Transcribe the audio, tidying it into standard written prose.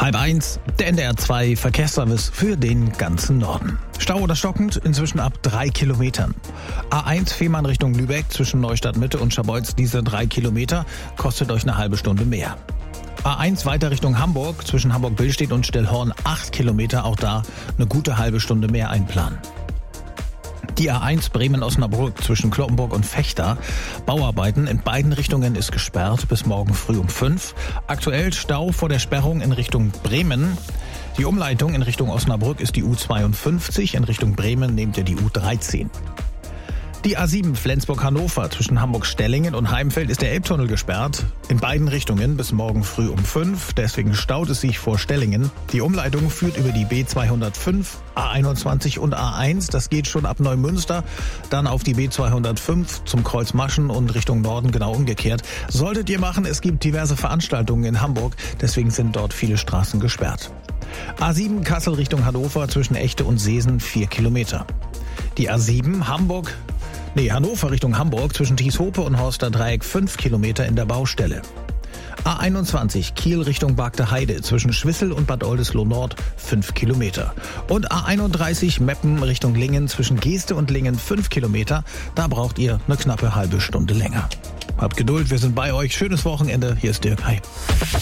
1:30, der NDR 2 Verkehrsservice für den ganzen Norden. Stau oder stockend, inzwischen ab 3 Kilometern. A1 Fehmarn Richtung Lübeck zwischen Neustadt Mitte und Scharbeutz, diese 3 Kilometer, kostet euch eine halbe Stunde mehr. A1 weiter Richtung Hamburg, zwischen Hamburg-Billstedt und Stellhorn 8 Kilometer, auch da eine gute halbe Stunde mehr einplanen. Die A1 Bremen-Osnabrück zwischen Cloppenburg und Vechta. Bauarbeiten in beiden Richtungen ist gesperrt bis morgen früh um 5. Aktuell Stau vor der Sperrung in Richtung Bremen. Die Umleitung in Richtung Osnabrück ist die U52, in Richtung Bremen nehmt ihr die U13. Die A7 Flensburg-Hannover zwischen Hamburg-Stellingen und Heimfeld ist der Elbtunnel gesperrt. In beiden Richtungen bis morgen früh um 5. Deswegen staut es sich vor Stellingen. Die Umleitung führt über die B205, A21 und A1. Das geht schon ab Neumünster. Dann auf die B205 zum Kreuz Maschen und Richtung Norden genau umgekehrt. Solltet ihr machen, es gibt diverse Veranstaltungen in Hamburg. Deswegen sind dort viele Straßen gesperrt. A7 Kassel Richtung Hannover zwischen Echte und Seesen 4 Kilometer. Die A7 Hannover Richtung Hamburg zwischen Thieshope und Horster Dreieck 5 Kilometer in der Baustelle. A21 Kiel Richtung Bagde Heide zwischen Schwissel und Bad Oldesloe Nord 5 Kilometer. Und A31 Meppen Richtung Lingen zwischen Geeste und Lingen 5 Kilometer. Da braucht ihr eine knappe halbe Stunde länger. Habt Geduld, wir sind bei euch. Schönes Wochenende. Hier ist Dirk. Hi.